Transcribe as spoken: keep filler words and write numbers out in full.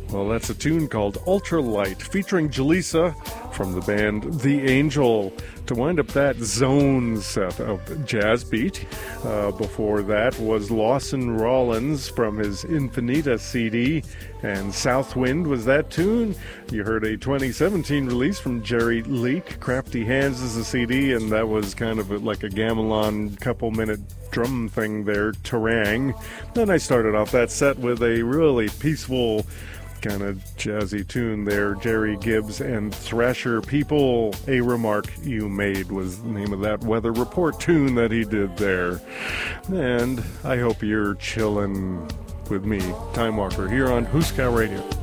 Well, that's a tune called Ultralight, featuring Jaleesa from the band The Angel. To wind up that zone set of jazz beat, uh, before that was Lawson Rollins from his Infinita C D, and Southwind was that tune. You heard a twenty seventeen release from Jerry Leak, Crafty Hands is a C D, and that was kind of like a gamelan couple-minute drum thing there, Terang. Then I started off that set with a really peaceful kind of jazzy tune there, Jerry Gibbs and Thrasher People. A Remark You Made was the name of that Weather Report tune that he did there. And I hope you're chilling with me, Time Walker, here on Husker Radio.